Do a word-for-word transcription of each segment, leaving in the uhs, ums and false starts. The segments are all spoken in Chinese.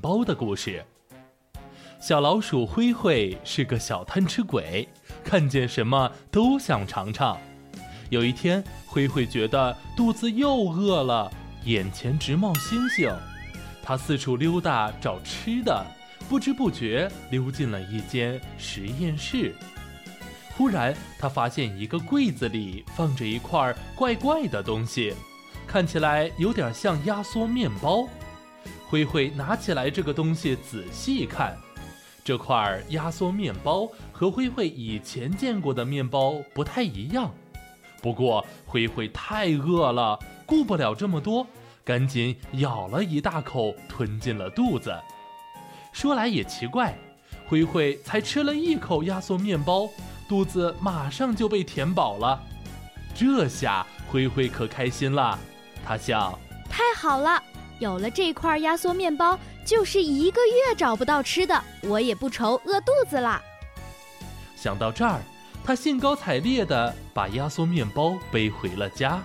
包的故事。小老鼠灰灰是个小贪吃鬼，看见什么都想尝尝。有一天，灰灰觉得肚子又饿了，眼前直冒星星。他四处溜达找吃的，不知不觉溜进了一间实验室。忽然，他发现一个柜子里放着一块怪怪的东西，看起来有点像压缩面包。灰灰拿起来这个东西仔细看，这块压缩面包和灰灰以前见过的面包不太一样。不过灰灰太饿了，顾不了这么多，赶紧咬了一大口吞进了肚子。说来也奇怪，灰灰才吃了一口压缩面包，肚子马上就被填饱了。这下灰灰可开心了，他想， 太好了，有了这块压缩面包，就是一个月找不到吃的，我也不愁饿肚子了。 想到这儿，他兴高采烈地把压缩面包背回了家。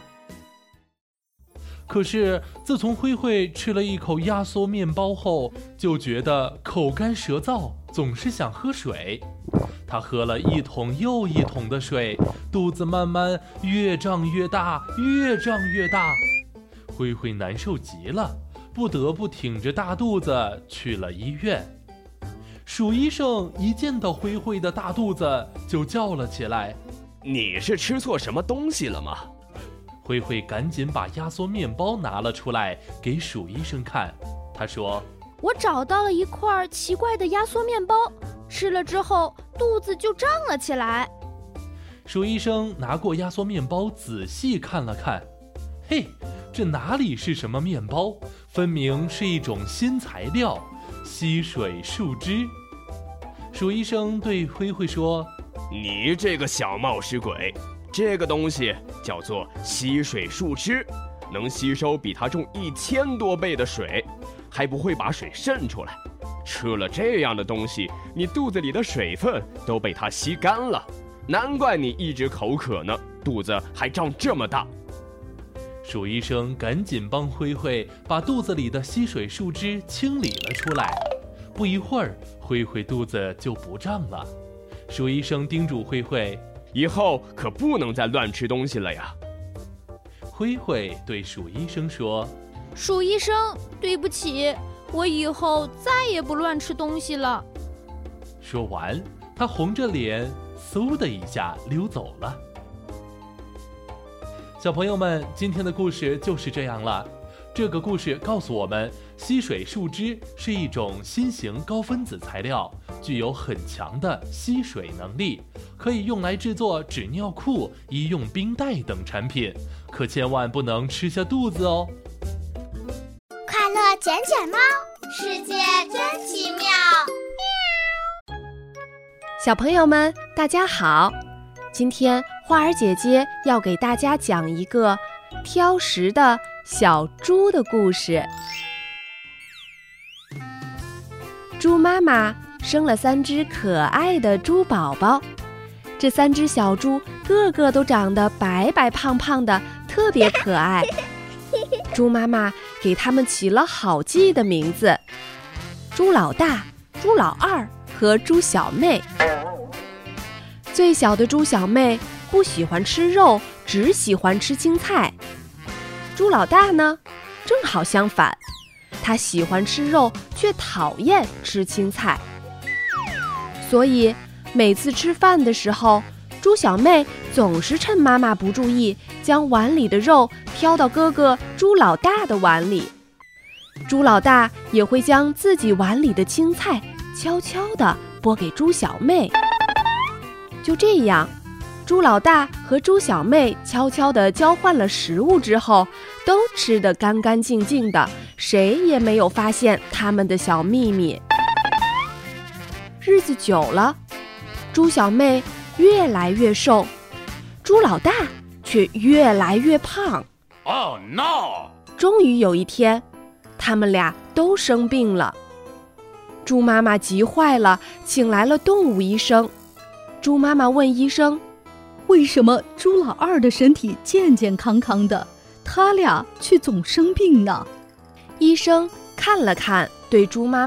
可是自从灰灰吃了一口压缩面包后，就觉得口干舌燥，总是想喝水。他喝了一桶又一桶的水，肚子慢慢越胀越大，越胀越大。灰灰难受极了，不得不挺着大肚子去了医院。鼠医生一见到灰灰的大肚子，就叫了起来：“ 你是吃错什么东西了吗？” 灰灰赶紧把压缩面包拿了出来给鼠医生看。他说：“ 我找到了一块奇怪的压缩面包，吃了之后肚子就胀了起来。” 鼠医生拿过压缩面包仔细看了看，嘿，这哪里是什么面包，分明是一种新材料——吸水树脂。鼠医生对灰灰说：“ 你这个小冒失鬼，这个东西叫做吸水树脂，能吸收比它重一千多倍的水，还不会把水渗出来。吃了这样的东西，你肚子里的水分都被它吸干了，难怪你一直口渴呢，肚子还胀这么大。” 鼠医生赶紧帮灰灰把肚子里的吸水树脂清理了出来。不一会儿，灰灰肚子就不胀了。鼠医生叮嘱灰灰：“ 以后可不能再乱吃东西了呀。” 灰灰对鼠医生说：“ 鼠医生，对不起，我以后再也不乱吃东西了。” 说完，他红着脸，嗖的一下溜走了。小朋友们，今天的故事就是这样了。这个故事告诉我们，吸水树脂是一种新型高分子材料，具有很强的吸水能力，可以用来制作纸尿裤、医用冰袋等产品，可千万不能吃下肚子哦。 快乐卷卷猫，世界真奇妙。 小朋友们，大家好，今天花儿姐姐要给大家讲一个挑食的小猪的故事。猪妈妈生了三只可爱的猪宝宝，这三只小猪个个都长得白白胖胖的，特别可爱。猪妈妈给它们起了好记的名字：猪老大、猪老二和猪小妹。最小的猪小妹不喜欢吃肉，只喜欢吃青菜。猪老大呢，正好相反，他喜欢吃肉，却讨厌吃青菜。所以每次吃饭的时候，猪小妹总是趁妈妈不注意，将碗里的肉挑到哥哥猪老大的碗里。猪老大也会将自己碗里的青菜悄悄地拨给猪小妹。就这样，猪老大和猪小妹悄悄地交换了食物之后，都吃得干干净净的，谁也没有发现他们的小秘密。日子久了，猪小妹越来越瘦，猪老大却越来越胖。 Oh no！ 终于有一天，他们俩都生病了。猪妈妈急坏了，请来了动物医生。猪妈妈问医生：“ 为什么猪老二的身体健健康康的，他俩却总生病呢？” 医生看了看，对猪妈